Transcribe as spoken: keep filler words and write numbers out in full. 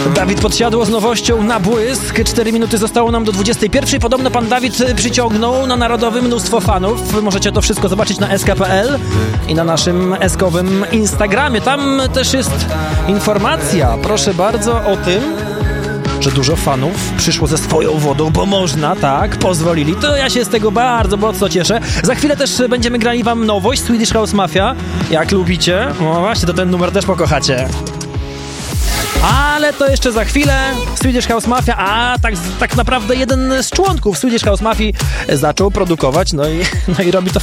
Dawid Podsiadło z nowością na błysk. Cztery minuty zostało nam do dwudziestej pierwszej. Podobno pan Dawid przyciągnął na Narodowym mnóstwo fanów. Możecie to wszystko zobaczyć na s k kropka p l i na naszym eskowym Instagramie. Tam też jest informacja, proszę bardzo, o tym, że dużo fanów przyszło ze swoją wodą, bo można, tak, pozwolili. To ja się z tego bardzo mocno cieszę. Za chwilę też będziemy grali wam nowość, Swedish House Mafia. Jak lubicie, no właśnie, to ten numer też pokochacie. Ale to jeszcze za chwilę. Swedish House Mafia, a tak, tak naprawdę jeden z członków Swedish House Mafii zaczął produkować, no i, no i robi to